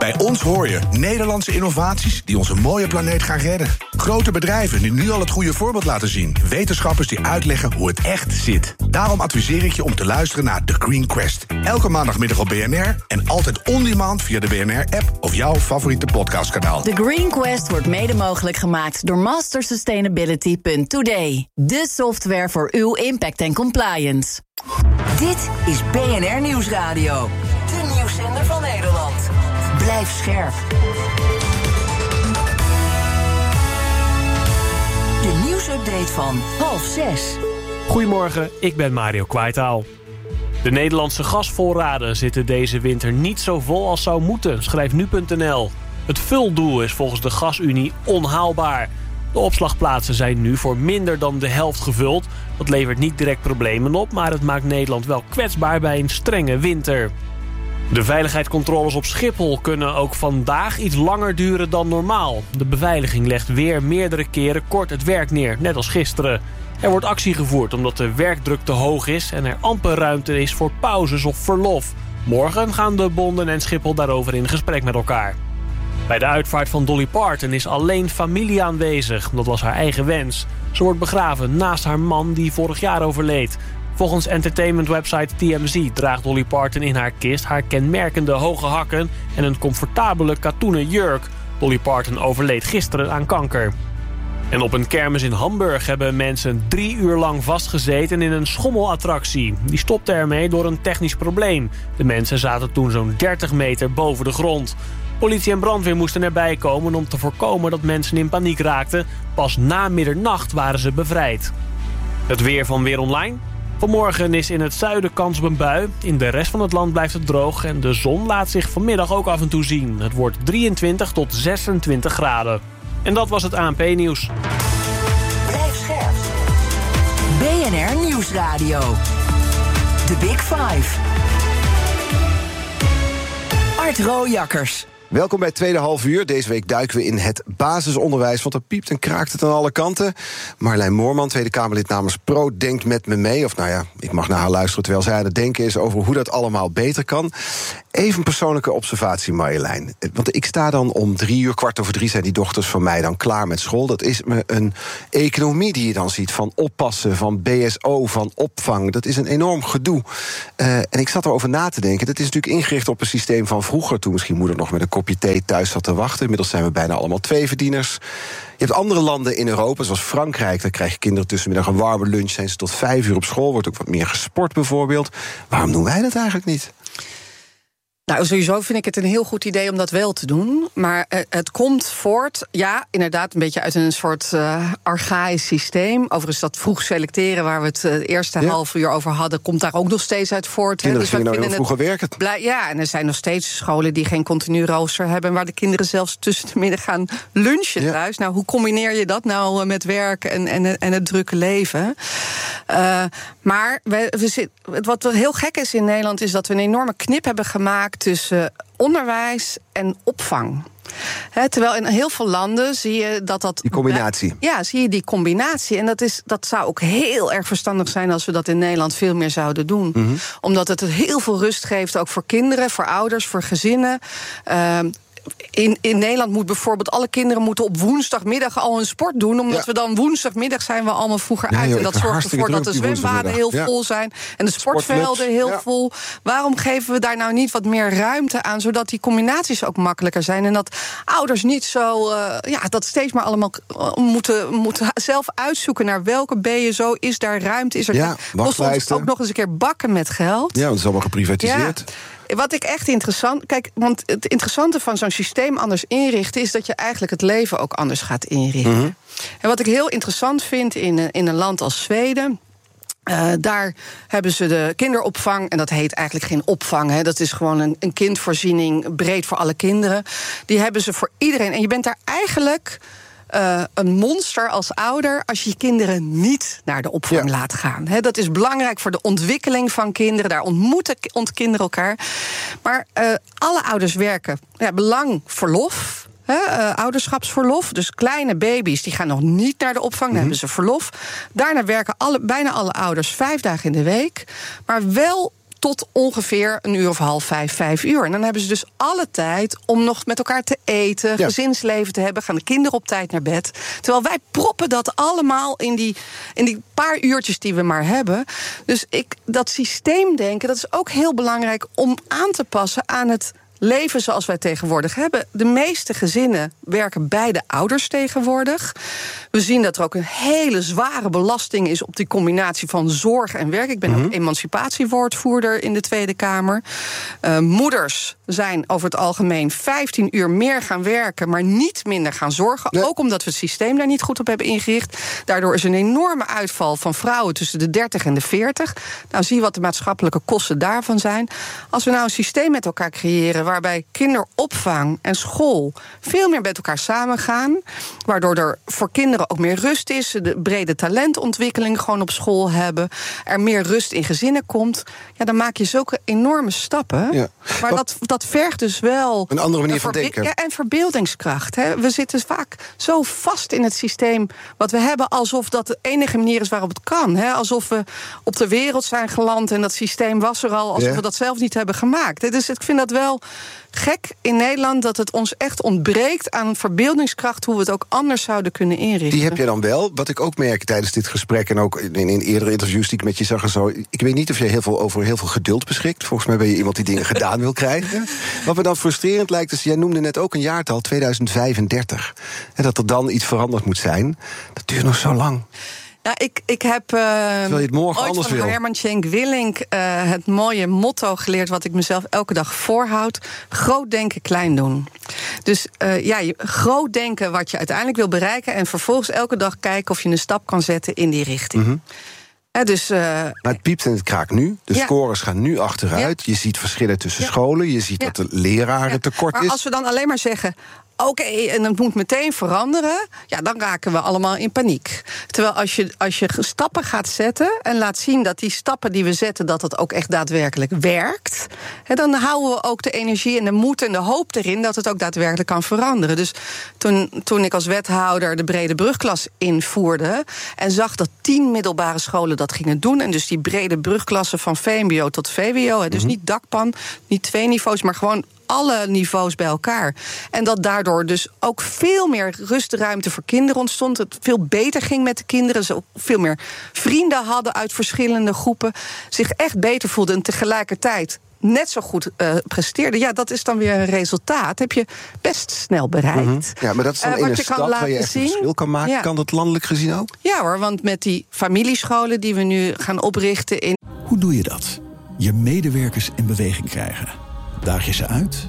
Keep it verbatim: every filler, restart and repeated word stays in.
Bij ons hoor je Nederlandse innovaties die onze mooie planeet gaan redden. Grote bedrijven die nu al het goede voorbeeld laten zien. Wetenschappers die uitleggen hoe het echt zit. Daarom adviseer ik je om te luisteren naar The Green Quest. Elke maandagmiddag op B N R en altijd on-demand via de B N R-app of jouw favoriete podcastkanaal. The Green Quest wordt mede mogelijk gemaakt door master sustainability punt today. De software voor uw impact en compliance. Dit is B N R Nieuwsradio. De nieuwszender van Nederland. Blijf scherp. De nieuwsupdate van half zes. Goedemorgen, ik ben Mario Kwaitaal. De Nederlandse gasvoorraden zitten deze winter niet zo vol als zou moeten, schrijft nu punt n l. Het vuldoel is volgens de Gasunie onhaalbaar. De opslagplaatsen zijn nu voor minder dan de helft gevuld. Dat levert niet direct problemen op, maar het maakt Nederland wel kwetsbaar bij een strenge winter. De veiligheidscontroles op Schiphol kunnen ook vandaag iets langer duren dan normaal. De beveiliging legt weer meerdere keren kort het werk neer, net als gisteren. Er wordt actie gevoerd omdat de werkdruk te hoog is en er amper ruimte is voor pauzes of verlof. Morgen gaan de bonden en Schiphol daarover in gesprek met elkaar. Bij de uitvaart van Dolly Parton is alleen familie aanwezig. Dat was haar eigen wens. Ze wordt begraven naast haar man die vorig jaar overleed. Volgens entertainmentwebsite T M Z draagt Dolly Parton in haar kist haar kenmerkende hoge hakken en een comfortabele katoenen jurk. Dolly Parton overleed gisteren aan kanker. En op een kermis in Hamburg hebben mensen drie uur lang vastgezeten in een schommelattractie. Die stopte ermee door een technisch probleem. De mensen zaten toen zo'n dertig meter boven de grond. Politie en brandweer moesten erbij komen om te voorkomen dat mensen in paniek raakten. Pas na middernacht waren ze bevrijd. Het weer van Weer Online. Vanmorgen is in het zuiden kans op een bui. In de rest van het land blijft het droog en de zon laat zich vanmiddag ook af en toe zien. Het wordt drieëntwintig tot zesentwintig graden. En dat was het A N P-nieuws. Blijf scherp. B N R Nieuwsradio. The Big Five. Art Rooijakkers. Welkom bij het tweede half uur. Deze week duiken we in het basisonderwijs, want er piept en kraakt het aan alle kanten. Marlijn Moorman, Tweede Kamerlid namens Pro, denkt met me mee. Of nou ja, ik mag naar haar luisteren terwijl zij aan het denken is over hoe dat allemaal beter kan. Even een persoonlijke observatie, Marjolein. Want ik sta dan om drie uur, kwart over drie zijn die dochters van mij dan klaar met school. Dat is me een economie die je dan ziet van oppassen, van B S O, van opvang. Dat is een enorm gedoe. Uh, en ik zat erover na te denken. Dat is natuurlijk ingericht op een systeem van vroeger, toen misschien moeder nog met een kopje thee thuis zat te wachten. Inmiddels zijn we bijna allemaal tweeverdieners. Je hebt andere landen in Europa, zoals Frankrijk. Daar krijgen kinderen tussenmiddag een warme lunch, zijn ze tot vijf uur op school. Wordt ook wat meer gesport bijvoorbeeld. Waarom doen wij dat eigenlijk niet? Nou, sowieso vind ik het een heel goed idee om dat wel te doen. Maar uh, het komt voort, ja, inderdaad, een beetje uit een soort uh, archaïsch systeem. Overigens dat vroeg selecteren, waar we het uh, eerste ja. half uur over hadden, komt daar ook nog steeds uit voort. Kinderen dus gingen nou heel vroeger werken. Blij, ja, en er zijn nog steeds scholen die geen continu rooster hebben, waar de kinderen zelfs tussen de middag gaan lunchen ja. thuis. Nou, hoe combineer je dat nou uh, met werk en, en, en het drukke leven? Uh, maar we, we zit, wat heel gek is in Nederland, is dat we een enorme knip hebben gemaakt tussen onderwijs en opvang. He, terwijl in heel veel landen zie je dat dat... Die combinatie. Ja, zie je die combinatie. En dat, is, dat zou ook heel erg verstandig zijn als we dat in Nederland veel meer zouden doen. Mm-hmm. Omdat het heel veel rust geeft, ook voor kinderen, voor ouders, voor gezinnen. Uh, In, in Nederland moet bijvoorbeeld alle kinderen moeten op woensdagmiddag al hun sport doen, omdat ja. we dan woensdagmiddag zijn we allemaal vroeger ja, uit. Joh, en dat zorgt ervoor dat de zwembaden heel ja. vol zijn en de sportvelden heel ja. vol. Waarom geven we daar nou niet wat meer ruimte aan, zodat die combinaties ook makkelijker zijn en dat ouders niet zo, uh, ja, dat steeds maar allemaal moeten, moeten zelf uitzoeken naar welke B S O is daar ruimte, is er ja, kost ons ook nog eens een keer bakken met geld. Ja, want het is allemaal geprivatiseerd. Ja. Wat ik echt interessant... Kijk, want het interessante van zo'n systeem anders inrichten is dat je eigenlijk het leven ook anders gaat inrichten. Mm-hmm. En wat ik heel interessant vind in, in een land als Zweden, Uh, daar hebben ze de kinderopvang, en dat heet eigenlijk geen opvang, hè, dat is gewoon een, een kindvoorziening, breed voor alle kinderen. Die hebben ze voor iedereen. En je bent daar eigenlijk Uh, een monster als ouder als je je kinderen niet naar de opvang ja. laat gaan. He, dat is belangrijk voor de ontwikkeling van kinderen. Daar ontmoeten kinderen elkaar. Maar uh, alle ouders werken. Ja, belang verlof. He, uh, ouderschapsverlof. Dus kleine baby's die gaan nog niet naar de opvang. Dan mm-hmm. hebben ze verlof. Daarna werken alle, bijna alle ouders vijf dagen in de week. Maar wel tot ongeveer een uur of half vijf, vijf uur. En dan hebben ze dus alle tijd om nog met elkaar te eten, ja. gezinsleven te hebben, gaan de kinderen op tijd naar bed. Terwijl wij proppen dat allemaal in die, in die paar uurtjes die we maar hebben. Dus ik, dat systeemdenken, dat is ook heel belangrijk om aan te passen aan het leven zoals wij tegenwoordig hebben. De meeste gezinnen werken beide ouders tegenwoordig. We zien dat er ook een hele zware belasting is op die combinatie van zorg en werk. Ik ben mm-hmm. ook emancipatiewoordvoerder in de Tweede Kamer. Uh, moeders zijn over het algemeen vijftien uur meer gaan werken, maar niet minder gaan zorgen. Nee. Ook omdat we het systeem daar niet goed op hebben ingericht. Daardoor is een enorme uitval van vrouwen tussen de dertig en de veertig. Nou, zie je wat de maatschappelijke kosten daarvan zijn. Als we nou een systeem met elkaar creëren waarbij kinderopvang en school veel meer met elkaar samengaan, waardoor er voor kinderen ook meer rust is, de brede talentontwikkeling gewoon op school hebben, er meer rust in gezinnen komt, ja, dan maak je zulke enorme stappen. Ja. Maar dat, dat vergt dus wel een andere manier van denken. Ja, en verbeeldingskracht. Hè. We zitten vaak zo vast in het systeem wat we hebben, alsof dat de enige manier is waarop het kan. Hè. Alsof we op de wereld zijn geland en dat systeem was er al, alsof ja. we dat zelf niet hebben gemaakt. Dus ik vind dat wel gek in Nederland dat het ons echt ontbreekt aan verbeeldingskracht, hoe we het ook anders zouden kunnen inrichten. Die heb je dan wel. Wat ik ook merk tijdens dit gesprek en ook in, in eerdere interviews die ik met je zag en zo. Ik weet niet of je heel veel over heel veel geduld beschikt. Volgens mij ben je iemand die dingen gedaan wil krijgen. Wat me dan frustrerend lijkt is, jij noemde net ook een jaartal, tweeduizend vijfendertig. En dat er dan iets veranderd moet zijn. Dat duurt nog zo lang. Ja, ik, ik heb uh, je het morgen ooit anders van wil. Herman Tjenk Willink uh, het mooie motto geleerd wat ik mezelf elke dag voorhoud: groot denken, klein doen. Dus uh, ja, je, groot denken wat je uiteindelijk wil bereiken en vervolgens elke dag kijken of je een stap kan zetten in die richting. Mm-hmm. Ja, dus, uh, maar het piept en het kraakt nu. De ja. scores gaan nu achteruit. Ja. Je ziet verschillen tussen ja. scholen. Je ziet ja. dat de leraren ja. tekort maar is. Als we dan alleen maar zeggen, oké, okay, en het moet meteen veranderen, ja, dan raken we allemaal in paniek. Terwijl als je, als je stappen gaat zetten en laat zien dat die stappen die we zetten, dat dat ook echt daadwerkelijk werkt, hè, dan houden we ook de energie en de moed en de hoop erin dat het ook daadwerkelijk kan veranderen. Dus toen, toen ik als wethouder de brede brugklas invoerde en zag dat tien middelbare scholen dat gingen doen, en dus die brede brugklassen van V M B O tot V W O, hè, dus mm-hmm. niet dakpan, niet twee niveaus, maar gewoon alle niveaus bij elkaar. En dat daardoor dus ook veel meer rustruimte voor kinderen ontstond. Het veel beter ging met de kinderen. Ze ook veel meer vrienden hadden uit verschillende groepen. Zich echt beter voelden en tegelijkertijd net zo goed uh, presteerden. Ja, dat is dan weer een resultaat. Heb je best snel bereikt. Mm-hmm. Ja, maar dat is dan uh, in een stad waar je echt zien. een verschil kan maken. Ja. Kan dat landelijk gezien ook? Ja hoor, want met die familiescholen die we nu gaan oprichten in... Hoe doe je dat? Je medewerkers in beweging krijgen. Daag je ze uit?